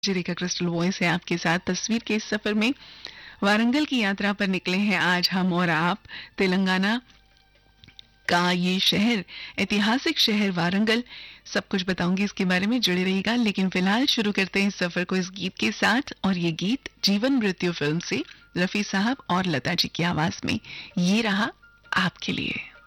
जिरिका crystal voice है आपके साथ। तस्वीर के इस सफर में वारंगल की यात्रा पर निकले हैं आज हम और आप। तेलंगाना का ये शहर, ऐतिहासिक शहर वारंगल, सब कुछ बताऊंगी इसके बारे में, जुड़े रहिएगा। लेकिन फिलहाल शुरू करते हैं इस सफर को इस गीत के साथ, और ये गीत जीवन मृत्यु फिल्म से रफी साहब और लता जी की आवाज में, ये रहा आपके लिए।